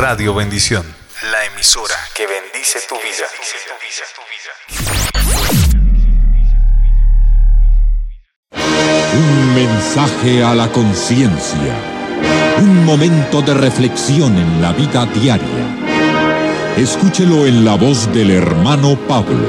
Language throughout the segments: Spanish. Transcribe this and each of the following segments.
Radio Bendición, la emisora que bendice tu vida. Un mensaje a la conciencia. Un momento de reflexión en la vida diaria. Escúchelo en la voz del hermano Pablo.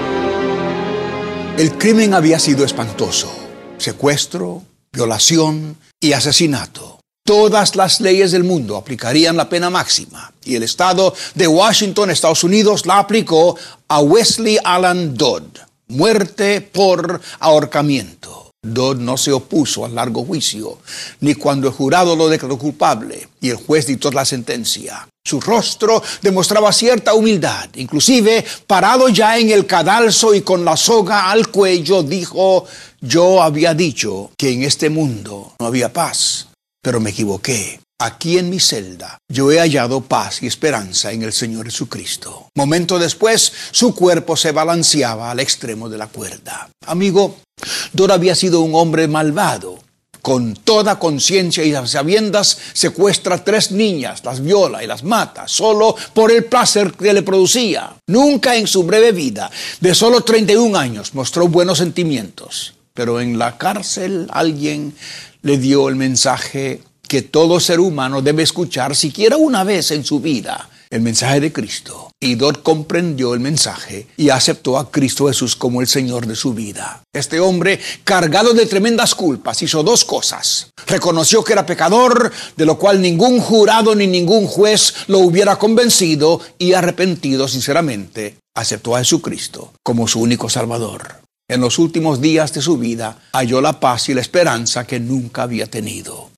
El crimen había sido espantoso. Secuestro, violación y asesinato. Todas las leyes del mundo aplicarían la pena máxima. Y el estado de Washington, Estados Unidos, la aplicó a Wesley Allen Dodd. Muerte por ahorcamiento. Dodd no se opuso al largo juicio, ni cuando el jurado lo declaró culpable y el juez dictó la sentencia. Su rostro demostraba cierta humildad. Inclusive, parado ya en el cadalso y con la soga al cuello, dijo: yo había dicho que en este mundo no había paz, pero me equivoqué. Aquí en mi celda yo he hallado paz y esperanza en el Señor Jesucristo. Momento después, su cuerpo se balanceaba al extremo de la cuerda. Amigo, Dodd había sido un hombre malvado. Con toda conciencia y sabiendas, secuestra a 3 niñas, las viola y las mata, solo por el placer que le producía. Nunca en su breve vida, de solo 31 años, mostró buenos sentimientos. Pero en la cárcel alguien le dio el mensaje que todo ser humano debe escuchar siquiera una vez en su vida, el mensaje de Cristo. Y Dodd comprendió el mensaje y aceptó a Cristo Jesús como el Señor de su vida. Este hombre, cargado de tremendas culpas, hizo 2 cosas. Reconoció que era pecador, de lo cual ningún jurado ni ningún juez lo hubiera convencido, y arrepentido sinceramente, aceptó a Jesucristo como su único Salvador. En los últimos días de su vida, halló la paz y la esperanza que nunca había tenido.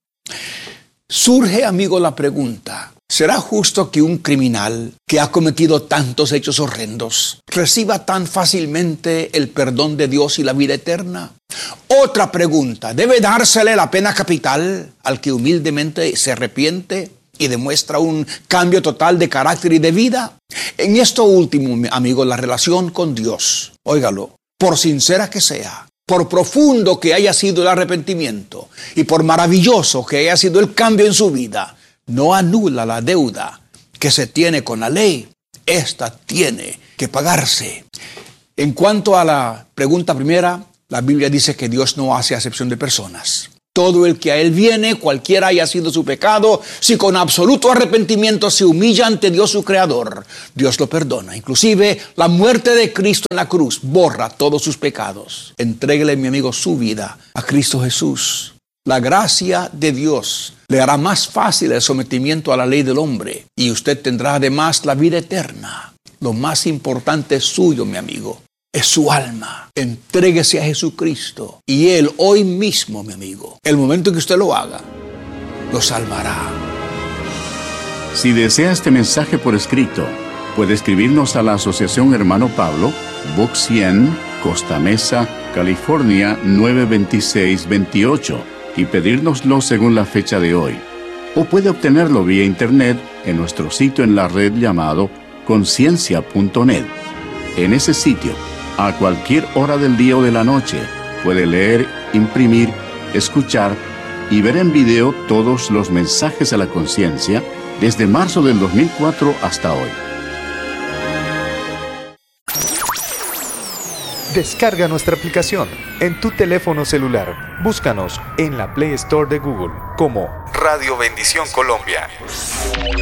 Surge, amigo, la pregunta: ¿será justo que un criminal que ha cometido tantos hechos horrendos reciba tan fácilmente el perdón de Dios y la vida eterna? Otra pregunta: ¿debe dársele la pena capital al que humildemente se arrepiente y demuestra un cambio total de carácter y de vida? En esto último, amigo, la relación con Dios, óigalo, por sincera que sea, por profundo que haya sido el arrepentimiento y por maravilloso que haya sido el cambio en su vida, no anula la deuda que se tiene con la ley. Esta tiene que pagarse. En cuanto a la pregunta primera, la Biblia dice que Dios no hace acepción de personas. Todo el que a Él viene, cualquiera haya sido su pecado, si con absoluto arrepentimiento se humilla ante Dios su Creador, Dios lo perdona. Inclusive la muerte de Cristo en la cruz borra todos sus pecados. Entréguele, mi amigo, su vida a Cristo Jesús. La gracia de Dios le hará más fácil el sometimiento a la ley del hombre, y usted tendrá además la vida eterna. Lo más importante es suyo, mi amigo. Es su alma. Entréguese a Jesucristo y Él hoy mismo, mi amigo, el momento que usted lo haga, lo salvará. Si desea este mensaje por escrito, puede escribirnos a la Asociación Hermano Pablo, Box 100, Costa Mesa, California 92628, y pedírnoslo según la fecha de hoy. O puede obtenerlo vía internet en nuestro sitio en la red llamado conciencia.net. En ese sitio, a cualquier hora del día o de la noche, puede leer, imprimir, escuchar y ver en video todos los mensajes a la conciencia desde marzo del 2004 hasta hoy. Descarga nuestra aplicación en tu teléfono celular. Búscanos en la Play Store de Google como Radio Bendición Colombia.